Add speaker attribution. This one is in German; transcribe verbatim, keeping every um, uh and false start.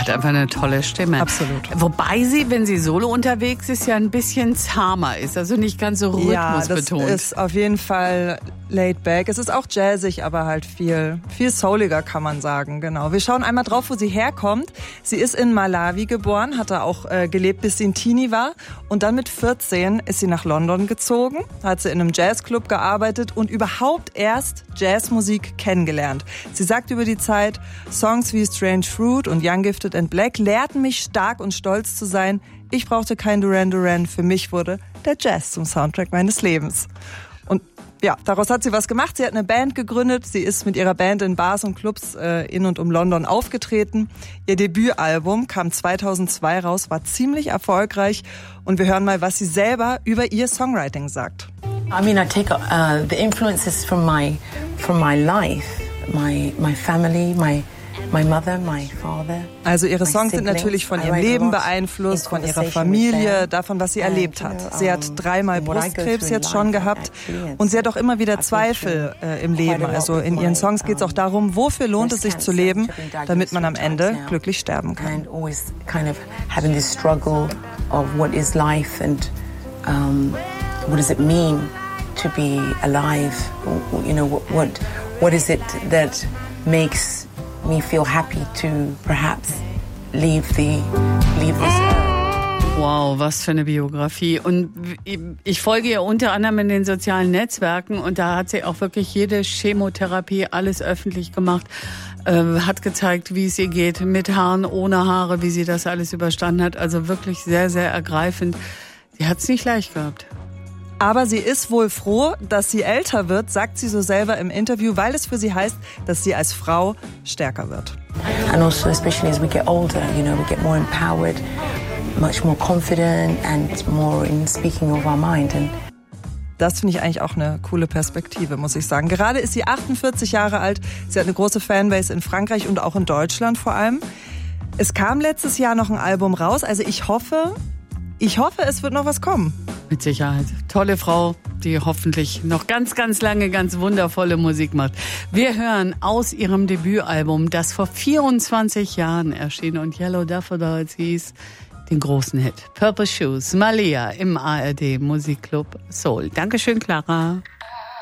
Speaker 1: hat einfach eine tolle Stimme.
Speaker 2: Absolut.
Speaker 1: Wobei sie, wenn sie solo unterwegs ist, ja ein bisschen zahmer ist, also nicht ganz so rhythmusbetont.
Speaker 2: Ja, das ist auf jeden Fall laid back. Es ist auch jazzig, aber halt viel, viel souliger, kann man sagen. Genau. Wir schauen einmal drauf, wo sie herkommt. Sie ist in Malawi geboren, hat da auch äh, gelebt, bis sie ein Teenie war. Und dann mit vierzehn ist sie nach London gezogen, hat sie in einem Jazzclub gearbeitet und überhaupt erst Jazzmusik kennengelernt. Sie sagt über die Zeit, Songs wie Strange Fruit und Young Gifted and Black lehrten mich stark und stolz zu sein. Ich brauchte kein Duran Duran, für mich wurde der Jazz zum Soundtrack meines Lebens. Und ja, daraus hat sie was gemacht. Sie hat eine Band gegründet. Sie ist mit ihrer Band in Bars und Clubs äh, in und um London aufgetreten. Ihr Debütalbum kam zweitausendzwei raus, war ziemlich erfolgreich. Und wir hören mal, was sie selber über ihr Songwriting sagt.
Speaker 3: I mean, I take uh, the influences from my from my life, my my family, my my mother, my father.
Speaker 2: Also ihre Songs sind natürlich von ihrem Leben beeinflusst, von ihrer Familie, davon, was sie erlebt hat. Sie hat dreimal Brustkrebs jetzt schon gehabt und sie hat auch immer wieder Zweifel äh, im Leben. Also in ihren Songs geht es auch darum, wofür lohnt es sich zu leben, damit man am Ende glücklich sterben kann.
Speaker 3: And always kind of having this struggle of what is life and um, what does it mean to be alive? You know, what what, what is it that makes me feel happy to perhaps leave the leave this earth.
Speaker 1: Wow, was für eine Biografie. Und ich folge ihr unter anderem in den sozialen Netzwerken und da hat sie auch wirklich jede Chemotherapie, alles öffentlich gemacht, äh, hat gezeigt, wie es ihr geht, mit Haaren, ohne Haare, wie sie das alles überstanden hat. Also wirklich sehr, sehr ergreifend. Sie hat es nicht leicht gehabt.
Speaker 2: Aber sie ist wohl froh, dass sie älter wird, sagt sie so selber im Interview, weil es für sie heißt, dass sie als Frau stärker wird.
Speaker 3: And also especially as we get older, you know, we get more empowered, much more confident and more in speaking of our mind. And
Speaker 2: das finde ich eigentlich auch eine coole Perspektive, muss ich sagen. Gerade ist sie achtundvierzig Jahre alt. Sie hat eine große Fanbase in Frankreich und auch in Deutschland vor allem. Es kam letztes Jahr noch ein Album raus, also ich hoffe, ich hoffe, es wird noch was kommen.
Speaker 1: Mit Sicherheit. Tolle Frau, die hoffentlich noch ganz, ganz lange ganz wundervolle Musik macht. Wir hören aus ihrem Debütalbum, das vor vierundzwanzig Jahren erschien und Yellow Daffodils hieß, den großen Hit Purple Shoes, Malia im A R D Musikclub Soul. Dankeschön, Clara.